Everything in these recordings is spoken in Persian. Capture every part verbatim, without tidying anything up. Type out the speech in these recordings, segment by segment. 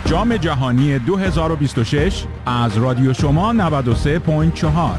جام جهانی دو هزار و بیست و شش از رادیو شما نود و سه ممیز چهار.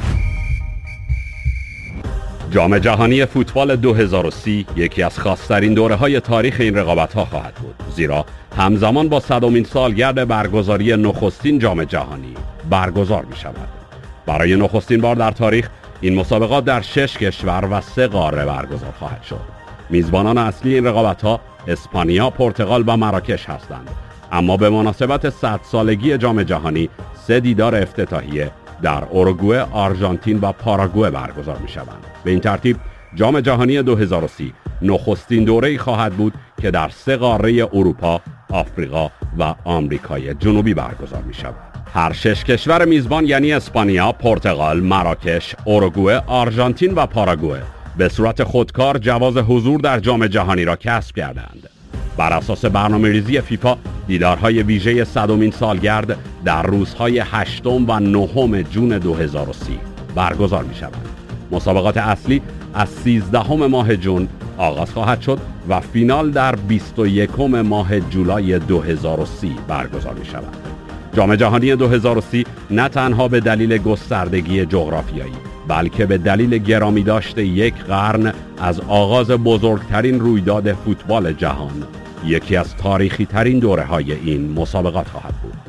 جام جهانی فوتبال دو هزار و سی یکی از خاص‌ترین دوره‌های تاریخ این رقابت‌ها خواهد بود، زیرا همزمان با صدمین سالگرد برگزاری نخستین جام جهانی برگزار می‌شود. برای نخستین بار در تاریخ این مسابقات در شش کشور و سه قاره برگزار خواهد شد. میزبانان اصلی این رقابت‌ها اسپانیا، پرتغال و مراکش هستند، اما به مناسبت صد سالگی جام جهانی سه دیدار افتتاحیه در اوروگوئه، آرژانتین و پاراگوئه برگزار می‌شوند. به این ترتیب جام جهانی دو هزار و سی نخستین دوره‌ای خواهد بود که در سه قاره اروپا، آفریقا و آمریکای جنوبی برگزار می‌شود. هر شش کشور میزبان یعنی اسپانیا، پرتغال، مراکش، اوروگوئه، آرژانتین و پاراگوئه به صورت خودکار جواز حضور در جام جهانی را کسب کردند. بر اساس برنامه‌ریزی فیفا دیدارهای ویژه صدمین سالگرد در روزهای هشتم و نهم جون دو هزار و سی برگزار می‌شوند. مسابقات اصلی از سیزدهم ماه جون آغاز خواهد شد و فینال در بیست و یکم ماه جولای دو هزار و سی برگزار می‌شود. جام جهانی دو هزار و سی نه تنها به دلیل گستردگی جغرافیایی بلکه به دلیل گرامی داشته یک قرن از آغاز بزرگترین رویداد فوتبال جهان یکی از تاریخی ترین دوره های این مسابقات خواهد بود.